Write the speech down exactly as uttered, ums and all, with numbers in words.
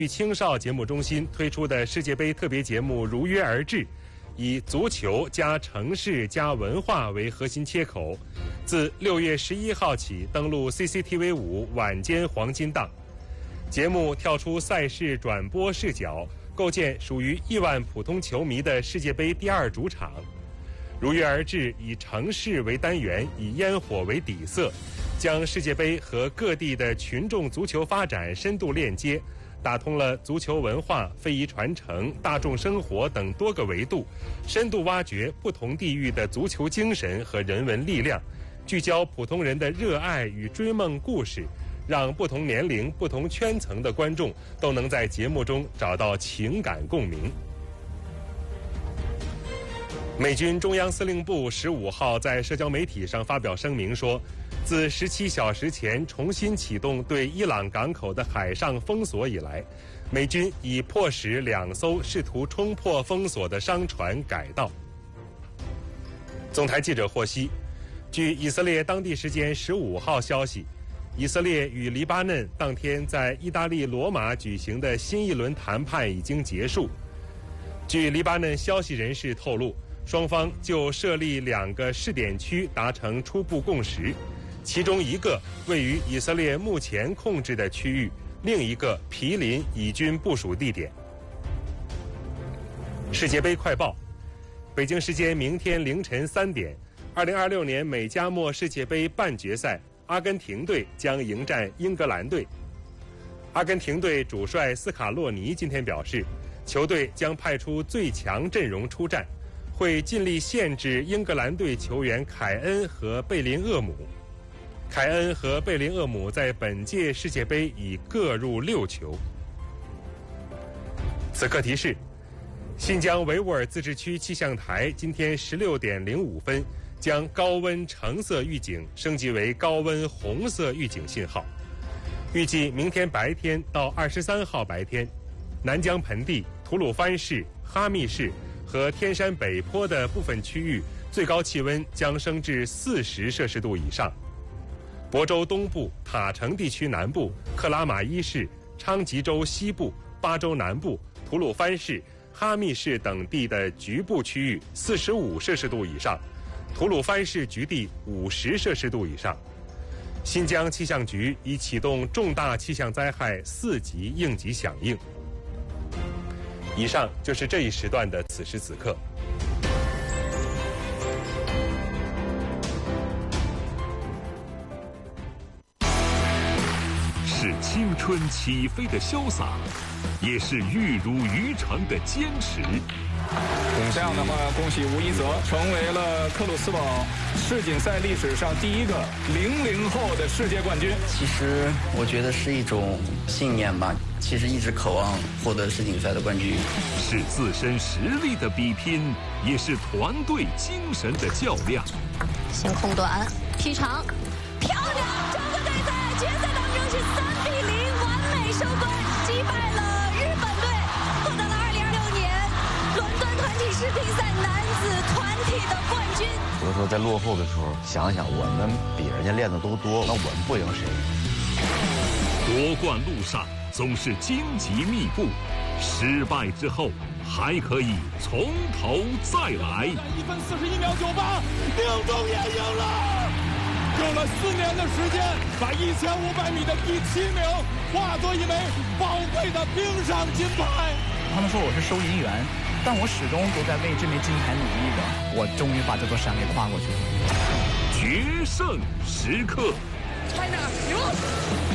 育青少节目中心推出的世界杯特别节目如约而至，以足球加城市加文化为核心切口，自六月十一号起登陆 C C T V 五晚间黄金档。节目跳出赛事转播视角，构建属于亿万普通球迷的世界杯第二主场。如约而至以城市为单元，以烟火为底色，将世界杯和各地的群众足球发展深度链接，打通了足球文化、非遗传承、大众生活等多个维度，深度挖掘不同地域的足球精神和人文力量，聚焦普通人的热爱与追梦故事，让不同年龄、不同圈层的观众都能在节目中找到情感共鸣。美军中央司令部十五号在社交媒体上发表声明说，自十七小时前重新启动对伊朗港口的海上封锁以来，美军已迫使两艘试图冲破封锁的商船改道。总台记者获悉，据以色列当地时间十五号消息，以色列与黎巴嫩当天在意大利罗马举行的新一轮谈判已经结束。据黎巴嫩消息人士透露，双方就设立两个试点区达成初步共识，其中一个位于以色列目前控制的区域，另一个毗邻以军部署地点。世界杯快报，北京时间明天凌晨三点，二零二六年美加墨世界杯半决赛，阿根廷队将迎战英格兰队。阿根廷队主帅斯卡洛尼今天表示，球队将派出最强阵容出战，会尽力限制英格兰队球员凯恩和贝林厄姆。凯恩和贝林厄姆在本届世界杯已各入六球。此刻提示：新疆维吾尔自治区气象台今天十六点零五分将高温橙色预警升级为高温红色预警信号。预计明天白天到二十三号白天，南疆盆地、吐鲁番市、哈密市和天山北坡的部分区域最高气温将升至四十摄氏度以上。亳州东部、塔城地区南部、克拉玛依市、昌吉州西部、巴州南部、吐鲁番市、哈密市等地的局部区域四十五摄氏度以上，吐鲁番市局地五十摄氏度以上。新疆气象局已启动重大气象灾害四级应急响应。以上就是这一时段的此时此刻。 是青春起飞的潇洒，也是玉如渔场的坚持。 这样的话，恭喜吴一泽成为了克鲁斯堡世锦赛历史上第一个零零后的世界冠军。 其实我觉得是一种信念吧，其实一直渴望获得世锦赛的冠军。 是自身实力的比拼，也是团队精神的较量。 先控短，踢长，漂亮！中国队在决赛当中是三比零完美收官，击败了日本队，获得了二零二六年伦敦团体世乒赛男子团体的冠军。 有的时候在落后的时候，想想我们比人家练的都多，那我们不赢谁？ 夺冠路上总是荆棘密布，失败之后还可以从头再来。 一分四十一秒九八，命中也赢了。用了四年的时间，把一千五百米的第七名化作一枚宝贵的冰上金牌。 他们说我是收银员，但我始终都在为这枚金牌努力的。我终于把这座山给跨过去了。 决胜时刻。 China 赢了。